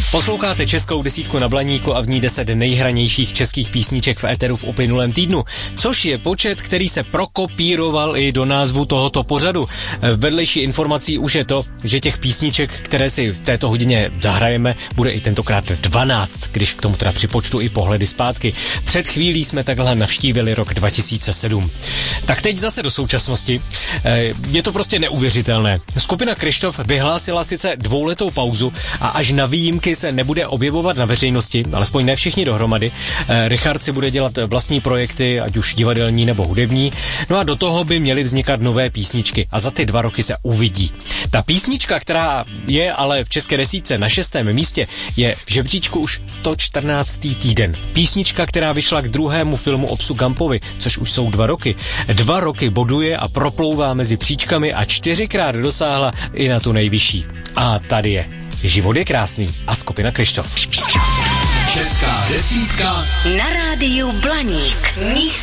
Posloucháte Českou desítku na Blaníku a v ní 10 nejhranějších českých písniček v éteru v uplynulém týdnu, což je počet, který se prokopíroval i do názvu tohoto pořadu. Vedlejší informací už je to, že těch písniček, které si v této hodině zahrajeme, bude i tentokrát 12, když k tomu teda připočtu i pohledy zpátky. Před chvílí jsme takhle navštívili rok 2007. Tak teď zase do současnosti. Je to prostě neuvěřitelné. Skupina Kryštof vyhlásila sice 2letou pauzu a až na výjimky se nebude objevovat na veřejnosti, alespoň ne všichni dohromady. Richard si bude dělat vlastní projekty, ať už divadelní nebo hudební. No a do toho by měly vznikat nové písničky a za ty 2 roky se uvidí. Ta písnička, která je ale v české desítce na 6. místě, je v žebříčku už 114. týden. Písnička, která vyšla k druhému filmu o psu Gumpovi, což už jsou 2 roky. 2 roky boduje a proplouvá mezi příčkami a 4krát dosáhla i na tu nejvyšší. A tady je Život je krásný a skupina Kryštof. Česká desítka na rádiu Blaník.